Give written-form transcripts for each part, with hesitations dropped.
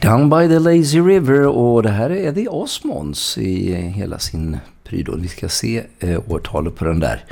Down by the Lazy River, och det här är The Osmonds i hela sin prydå. Vi ska se årtalet på den där.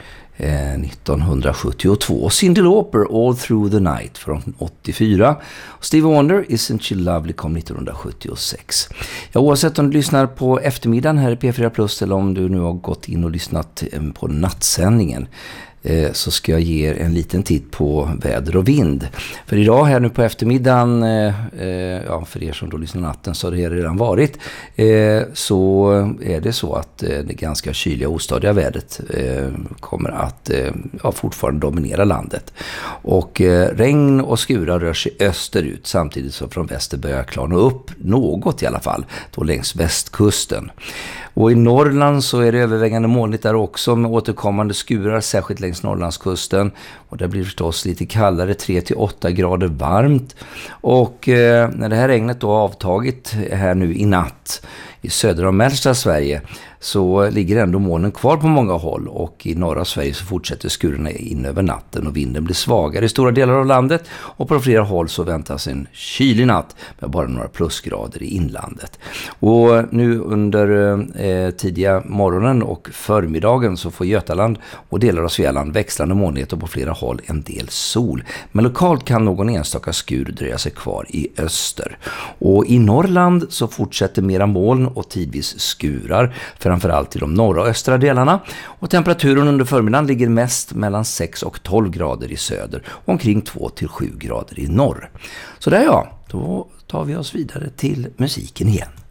1972. Cyndi Lauper, All Through the Night från 84. Stevie Wonder, Isn't She Lovely kom 1976. Ja, oavsett om du lyssnar på eftermiddagen här i P4 Plus eller om du nu har gått in och lyssnat på nattsändningen, så ska jag ge er en liten titt på väder och vind. För idag här nu på eftermiddagen, för er som då lyssnar natten så har det redan varit, så är det så att det ganska kyliga och ostadiga vädret kommer att fortfarande dominera landet. Och regn och skurar rör sig österut samtidigt som från väster börjar klarna upp något i alla fall, då längs västkusten. Och i Norrland så är det övervägande molnigt där också med återkommande skurar, särskilt längs Norrlandskusten. Och där blir det förstås lite kallare, 3-8 grader varmt. Och när det här regnet då har avtagit här nu i natt i södra och mellersta Sverige, så ligger ändå molnen kvar på många håll, och i norra Sverige så fortsätter skurarna in över natten och vinden blir svagare i stora delar av landet, och på flera håll så väntas en kylig natt med bara några plusgrader i inlandet. Och nu under tidiga morgonen och förmiddagen så får Götaland och delar av Svealand växlande molnighet och på flera håll en del sol. Men lokalt kan någon enstaka skur dröja sig kvar i öster. Och i Norrland så fortsätter mera moln och tidvis skurar, framförallt i de norra och östra delarna, och temperaturen under förmiddagen ligger mest mellan 6 och 12 grader i söder och omkring 2-7 grader i norr. Så där då tar vi oss vidare till musiken igen.